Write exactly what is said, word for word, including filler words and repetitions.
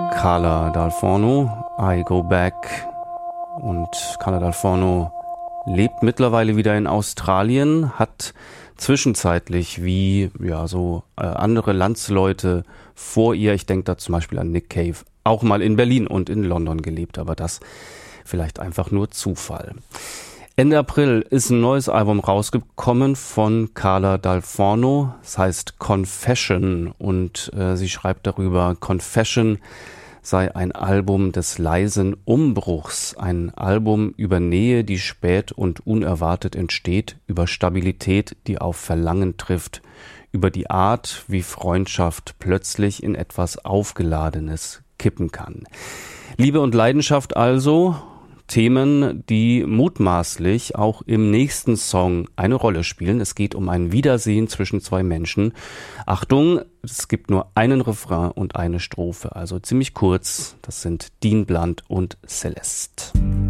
Carla Dal Forno, I Go Back. Und Carla Dal Forno lebt mittlerweile wieder in Australien, hat zwischenzeitlich wie ja so äh, andere Landsleute vor ihr, ich denke da zum Beispiel an Nick Cave, auch mal in Berlin und in London gelebt, aber das vielleicht einfach nur Zufall. Ende April ist ein neues Album rausgekommen von Carla Dal Forno, das heißt Confession, und äh, sie schreibt darüber, Confession sei ein Album des leisen Umbruchs, ein Album über Nähe, die spät und unerwartet entsteht, über Stabilität, die auf Verlangen trifft, über die Art, wie Freundschaft plötzlich in etwas Aufgeladenes kippen kann. Liebe und Leidenschaft also, Themen, die mutmaßlich auch im nächsten Song eine Rolle spielen. Es geht um ein Wiedersehen zwischen zwei Menschen. Achtung, es gibt nur einen Refrain und eine Strophe, also ziemlich kurz. Das sind Dean Blunt und Celeste.